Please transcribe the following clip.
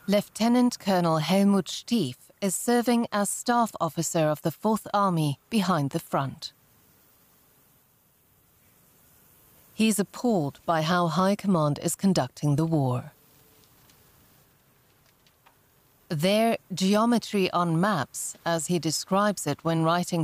Lieutenant Colonel Helmut Stief is serving as staff officer of the 4th Army behind the front. He's appalled by how High Command is conducting the war. Their geometry on maps, as he describes it when writing